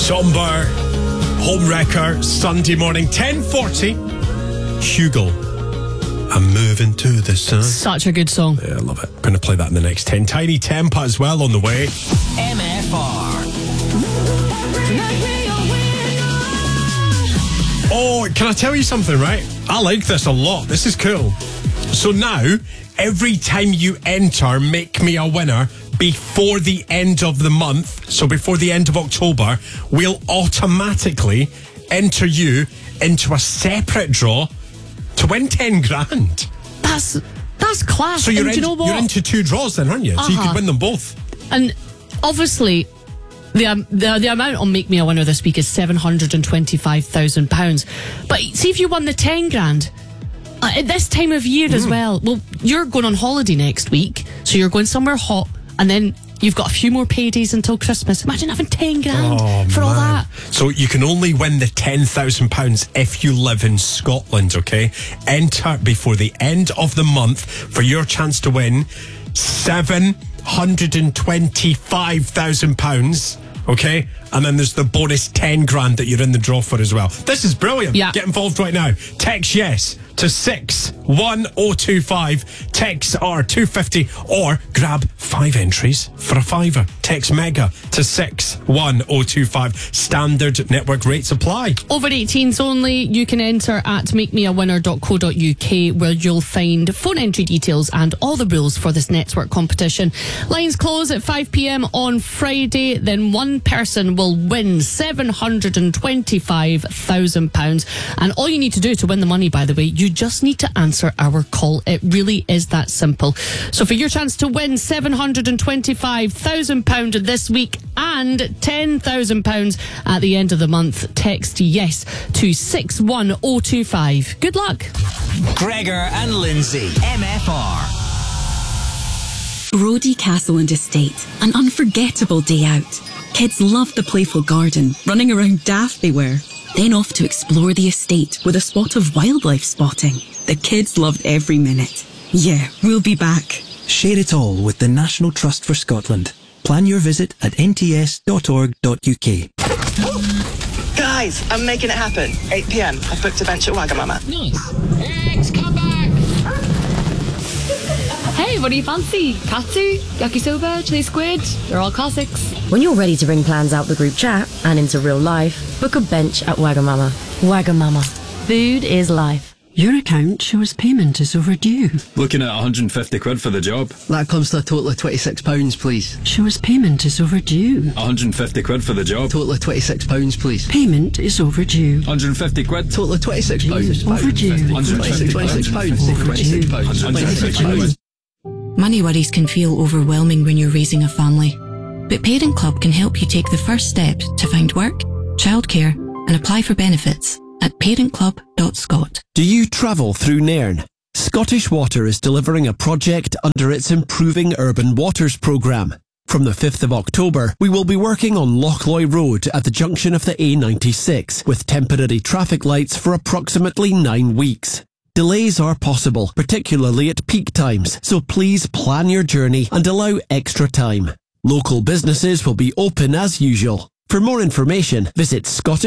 somber, homewrecker, Sunday morning, 10:40. Hugo, I'm moving to the sun. Such a good song. Yeah, I love it. Going to play that in the next 10. Tiny Tempa as well on the way. MFR. Oh, can I tell you something, right? I like this a lot. This is cool. So now, every time you enter Make Me a Winner before the end of the month, so before the end of October, we'll automatically enter you into a separate draw to win 10 grand. That's class. So you're do you know what? you're into 2 draws then, aren't you? So you could win them both. And obviously, the amount on Make Me a Winner this week is £725,000. But see if you won the 10 grand at this time of year as well. Well, you're going on holiday next week, so you're going somewhere hot, and then you've got a few more paydays until Christmas. Imagine having 10 grand for all that. So you can only win the £10,000 if you live in Scotland, okay? Enter before the end of the month for your chance to win £725,000, okay? And then there's the bonus 10 grand that you're in the draw for as well. This is brilliant. Yeah. Get involved right now. Text yes to 61025. Texts are $2.50 or grab 5 entries for a £5. Text MEGA to 61025. Standard network rates apply. Over 18s only. You can enter at makemeawinner.co.uk, where you'll find phone entry details and all the rules for this network competition. Lines close at 5 p.m. on Friday. Then one person will win £725,000. And all you need to do to win the money, by the way, you just need to answer our call. It really is that simple. So for your chance to win £725,000 this week and £10,000 at the end of the month, text yes to 61025. Good luck. Gregor and Lindsay, MFR. Brodie Castle and Estate, an unforgettable day out. Kids loved the playful garden, running around daft they were. Then off to explore the estate with a spot of wildlife spotting. The kids loved every minute. Yeah, we'll be back. Share it all with the National Trust for Scotland. Plan your visit at nts.org.uk. Guys, I'm making it happen. 8 p.m. I've booked a bench at Wagamama. Nice. Eggs, come back! Hey, what do you fancy? Katsu, yakisoba, chili squid? They're all classics. When you're ready to bring plans out the group chat and into real life, book a bench at Wagamama. Wagamama. Food is life. Your account shows payment is overdue. Looking at 150 quid for the job. That comes to a total of £26, please. Shows payment is overdue. 150 quid for the job. Total of £26, please. Payment is overdue. 150 quid. Total of £26. Overdue. £26. Money worries can feel overwhelming when you're raising a family. But Parent Club can help you take the first steps to find work, childcare, and apply for benefits at parentclub.scot. Do you travel through Nairn? Scottish Water is delivering a project under its Improving Urban Waters programme. From the 5th of October, we will be working on Lochloy Road at the junction of the A96 with temporary traffic lights for approximately 9 weeks. Delays are possible, particularly at peak times, so please plan your journey and allow extra time. Local businesses will be open as usual. For more information, visit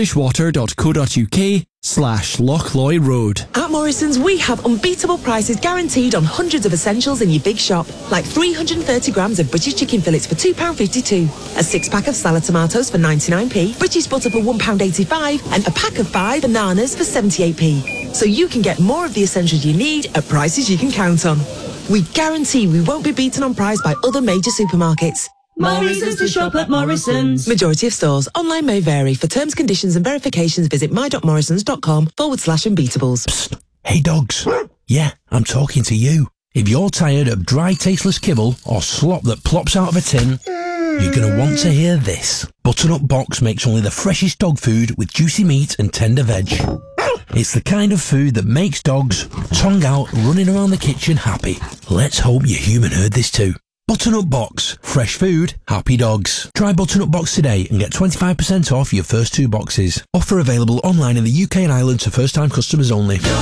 scottishwater.co.uk/Lochloy Road. At Morrison's, we have unbeatable prices guaranteed on hundreds of essentials in your big shop, like 330 grams of British chicken fillets for £2.52, a 6-pack of salad tomatoes for 99p, British butter for £1.85, and a pack of 5 bananas for 78p. So you can get more of the essentials you need at prices you can count on. We guarantee we won't be beaten on price by other major supermarkets. More reasons to shop at Morrison's. Majority of stores. Online may vary. For terms, conditions and verifications, visit my.morrisons.com/unbeatables. Psst. Hey dogs. Yeah, I'm talking to you. If you're tired of dry, tasteless kibble or slop that plops out of a tin, you're going to want to hear this. Butternut Box makes only the freshest dog food with juicy meat and tender veg. It's the kind of food that makes dogs, tongue out, running around the kitchen happy. Let's hope your human heard this too. Butternut Box. Fresh food, happy dogs. Try Butternut Box today and get 25% off your first 2 boxes. Offer available online in the UK and Ireland to first-time customers only.